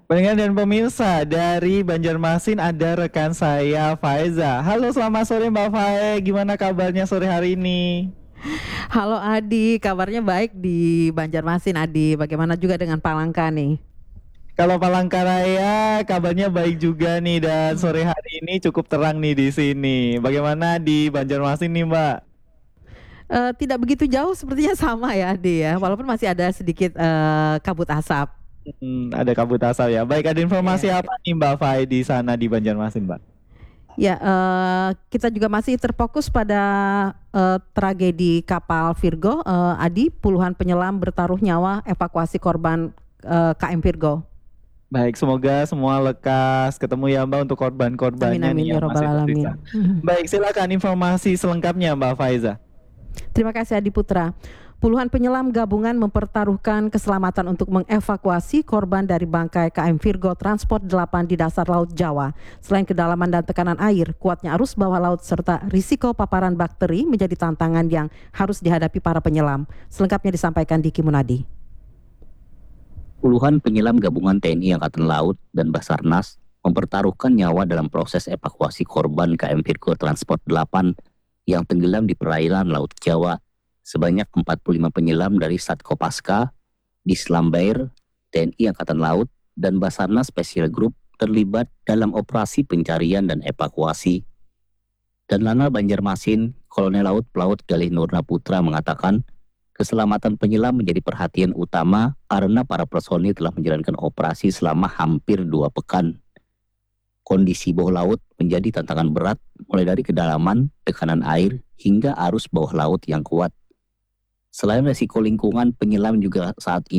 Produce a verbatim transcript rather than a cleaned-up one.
Pendengar dan pemirsa, dari Banjarmasin ada rekan saya Faiza. Halo, selamat sore Mbak Fae. Gimana kabarnya sore hari ini? Halo Adi, kabarnya baik di Banjarmasin Adi. Bagaimana juga dengan Palangka nih? Kalau Palangkaraya kabarnya baik juga nih dan Hmm. sore hari ini cukup terang nih di sini. Bagaimana di Banjarmasin nih Mbak? Eh, tidak begitu jauh, sepertinya sama ya Adi ya. Walaupun masih ada sedikit eh, kabut asap. Hmm, ada kabut asap ya. Baik, ada informasi Ya, apa nih Mbak Fae di sana di Banjarmasin Mbak? ya eh, kita juga masih terfokus pada eh, tragedi kapal Virgo. Eh, Adi, puluhan penyelam bertaruh nyawa evakuasi korban eh, K M Virgo. Baik, semoga semua lekas ketemu ya Mbak untuk Amin korban-korbannya amin nih ya yang robbal masih tersisa. alamin. Mhm. Baik, silakan informasi selengkapnya Mbak Faiza. Terima kasih Adi Putra. Puluhan penyelam gabungan mempertaruhkan keselamatan untuk mengevakuasi korban dari bangkai K M Virgo Transport delapan di dasar Laut Jawa. Selain kedalaman dan tekanan air, kuatnya arus bawah laut serta risiko paparan bakteri menjadi tantangan yang harus dihadapi para penyelam. Selengkapnya disampaikan Diki Munadi. Puluhan penyelam gabungan T N I Angkatan Laut dan Basarnas mempertaruhkan nyawa dalam proses evakuasi korban K M Virgo Transport delapan yang tenggelam di perairan Laut Jawa. Sebanyak empat puluh lima penyelam dari Satkopaska, Dislambair, T N I Angkatan Laut, dan Basarnas Special Group terlibat dalam operasi pencarian dan evakuasi. Dan Lanal Banjarmasin, Kolonel Laut Pelaut Galih Nurna Putra mengatakan, keselamatan penyelam menjadi perhatian utama karena para personil telah menjalankan operasi selama hampir dua pekan. Kondisi bawah laut menjadi tantangan berat mulai dari kedalaman, tekanan air, hingga arus bawah laut yang kuat. Selain resiko lingkungan, penyelam juga saat ini